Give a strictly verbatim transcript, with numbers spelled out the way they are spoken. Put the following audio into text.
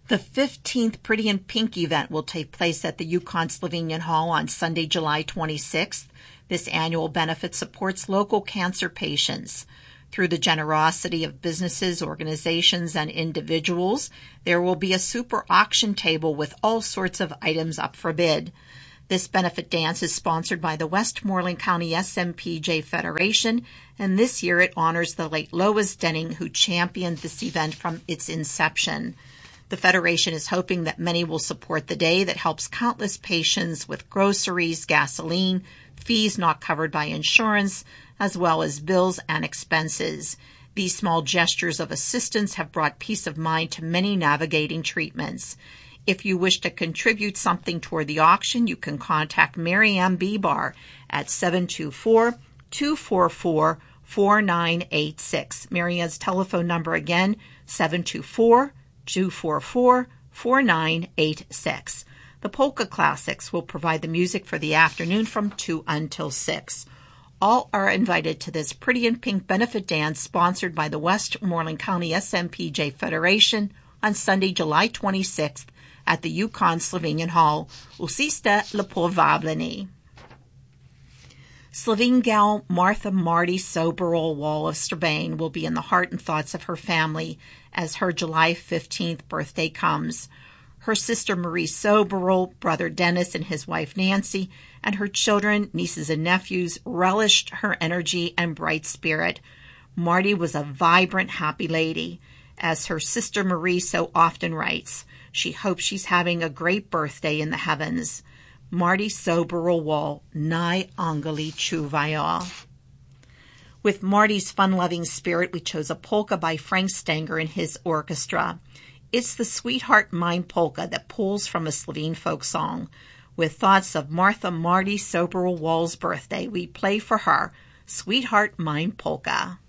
The fifteenth Pretty in Pink event will take place at the Yukon Slovenian Hall on Sunday, July twenty-sixth. This annual benefit supports local cancer patients. Through the generosity of businesses, organizations, and individuals, there will be a super auction table with all sorts of items up for bid. This benefit dance is sponsored by the Westmoreland County S M P J Federation, and this year it honors the late Lois Denning, who championed this event from its inception. The Federation is hoping that many will support the day that helps countless patients with groceries, gasoline, fees not covered by insurance, as well as bills and expenses. These small gestures of assistance have brought peace of mind to many navigating treatments. If you wish to contribute something toward the auction, you can contact Mary Ann Bebar at seven two four, two four four, four nine eight six. Mary Ann's telephone number again, seven two four, two four four, four nine eight six. The Polka Classics will provide the music for the afternoon from two until six. All are invited to this Pretty in Pink benefit dance sponsored by the Westmoreland County S M P J Federation on Sunday, July twenty-sixth at the Yukon Slovenian Hall. Usiste lepo vabljeni. Slovene gal Martha Marty Soberol Wall of Strabane will be in the heart and thoughts of her family as her July fifteenth birthday comes. Her sister Marie Soberol, brother Dennis and his wife Nancy, and her children, nieces and nephews relished her energy and bright spirit. Marty was a vibrant, happy lady. As her sister Marie so often writes, she hopes she's having a great birthday in the heavens. Marty Soberol Wall, Nai Angali Chuvaya. With Marty's fun-loving spirit, we chose a polka by Frank Stenger and his orchestra. It's the Sweetheart Mine polka that pulls from a Slovene folk song. With thoughts of Martha Marty Soberol Wall's birthday, we play for her Sweetheart Mine polka.